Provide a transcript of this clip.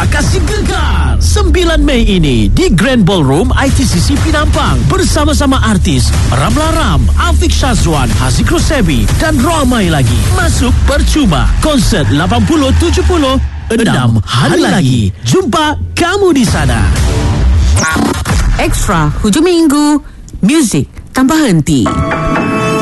Ekstra kasih gegar 9 Mei ini di Grand Ballroom ITCC Pinampang bersama-sama artis Ramla Ram, Afiq Shazwan, Haziq Rosebi dan ramai lagi. Masuk percuma. Konsert 80-70 6 hari lagi. Jumpa kamu di sana. Ekstra hujung minggu, muzik tanpa henti.